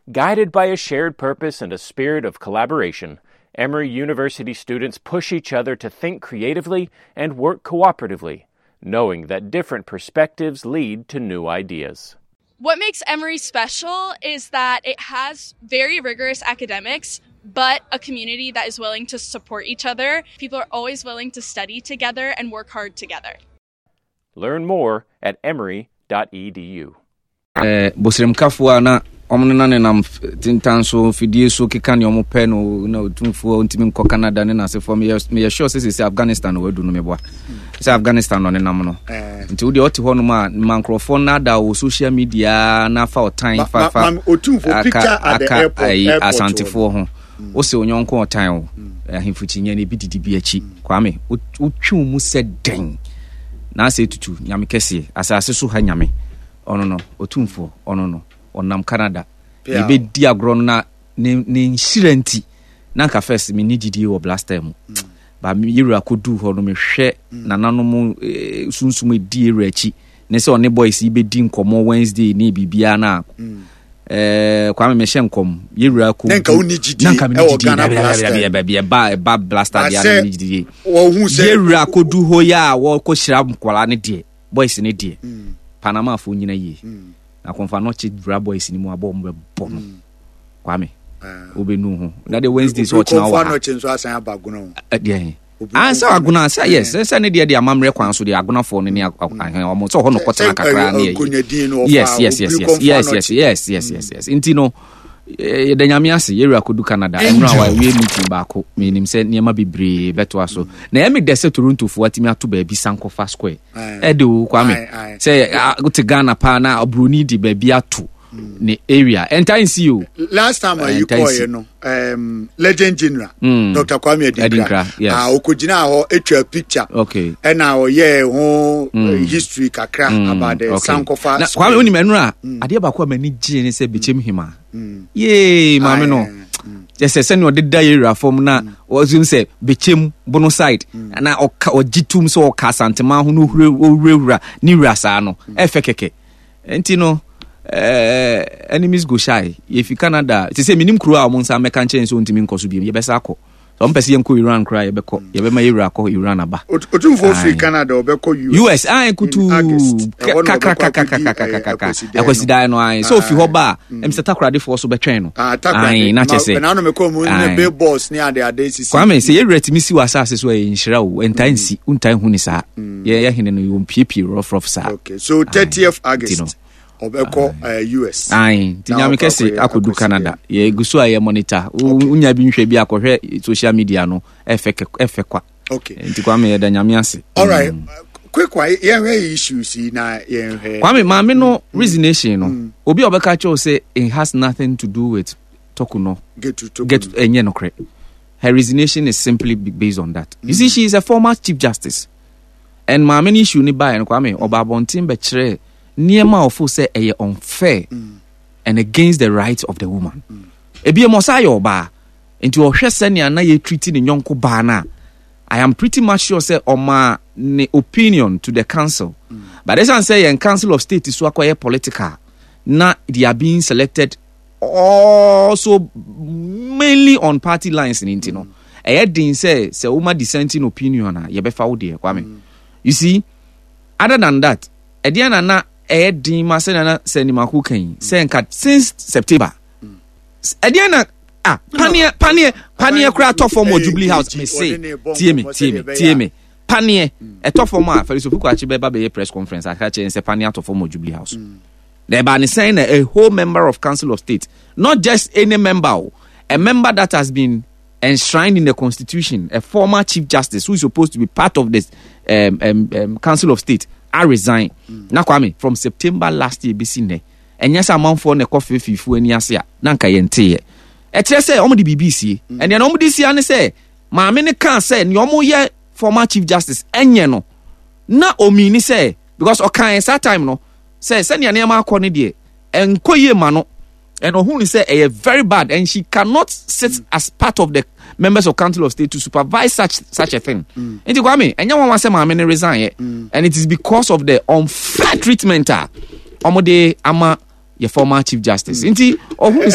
Guided by a shared purpose and a spirit of collaboration, Emory University students push each other to think creatively and work cooperatively, knowing that different perspectives lead to new ideas. What makes Emory special is that it has very rigorous academics, but a community that is willing to support each other. People are always willing to study together and work hard together. Learn more at emory.edu. Bosrem kafua na omno na nam tintanso fidie so keka ne omope no na otumfo ntimi nko Canada ne na se for me sure say Afghanistan we du no meboa say Afghanistan no ne nam no nti wo de ote ho no ma microphone na da wo social media na fa time fa otumfo picture at the airport asantifo ho wo se onyonko otan wo ahimfuchinya ne bididi bi achi kwame wotwu mu se den na se tutu nyame kese asase so ha nyame ono no otumfo ono no onam Canada ebe di agro na ne nshirenti na ka first me ni didi wo blast time ba me yira kodu ho no me hwe nananom sunsum edi erachi ne se one boys ibe di nkomo Wednesday ni bibia na kwa me hye nkom yira ko nanka uni didi ba blaster dia na ni didi yira kodu ho ya wo ko hira mkwala ne die boys ne die Panama fo nyina yi na konfa no chi bra boys ni mu abom bo no kwame obenu ho na the Wednesday so china wa konfa no chi nso asan abaguno de ansa aguna say yes say ne de amamre kwan so de aguna fo no ne omo so ho no kotena kakra na yes inti no de nyamiase yeri akodu Canada emra wa we meeting baako menim se niema bibre beto aso na emi de se Toronto fo atimi ato ba bi Sankofa Square edo kwame se go Ghana pa na obroni di ba bi ato ne area enter see you last time you call you know legend general Dr. Kwame Adinkra okojina ho etwa picture okay and now ho history kakra about the Sankofa na Kwame oni menura ade ba kwa mani gye ne se bechem hima ye mame no just say no deda area form na ozum say bechem bono side na ogitum so oka santema ho no hurewura ni rasa no efekeke enti no enemies go shy if you Canada it say minim kru a mo nsa meka nche nso ntimi nkoso bi ye besa akọ so mpese yenko Iran cry ye beko ye be ma Iran akọ Iran aba otumfo free Canada obeko US kutu ekosida no ai so fi ho ba emseta krade fo so betwen no ai na chese na no meko mu ne big boss ni ade sisi kwame say ye retimi si wasase so e nhira wo entansi untan hu ni sa ye hene no yo pp rough sa okay so 30th August obeko US ai tinyame kese akodu Canada ye gusu aye monitor unya bi nhwe bi akohwe social media no efekwa okay nti kwame ye da nyame ase all right quick why ye issues na ye kwame maame no resignation no obi obeka cho say it has nothing to do with tokuno get enye no kre her resignation is simply based on that you see she is a former chief justice and maame ni issue ni buy no kwame obabontin be kire niema ofo say eye unfair and against the rights of the woman ebi mo say oba enti o hwese ne na ye treat ni nyonko ba na I am pretty much sure say oma ne opinion to the council but this one say in council of state is akwaye political na they are being selected also mainly on party lines in intino eye din say woman dissenting opinion na ye be fa wo de kwame you see other than that ediana na din masena na senimaku kan since September ediana panie kra top form Jubilee House me say tie me panie e top form a Felisofuku achibe ba be press conference aka che say panie top form Jubilee House they ban saying a whole member of Council of State, not just any member, a member that has been enshrined in the Constitution, a former Chief Justice who is supposed to be part of this Council of State, I resign. Na kwame from September last year be seen there. And yes, amount for ne coffee fifu any asia. Nanka yente. Etre say omo di BBC and then omo di si ane say ma me ne kan say ni omo ye former Chief Justice enye no. Na omini say because okan that time no say send ya na ma akọ ne de enkoye ma no and ohun say e very bad and she cannot sit as part of the members of Council of State to supervise such a thing. Enti kwame enya wan say ma me ne resign and it is because of the unfair treatment omo de ama your former Chief Justice. Enti ohun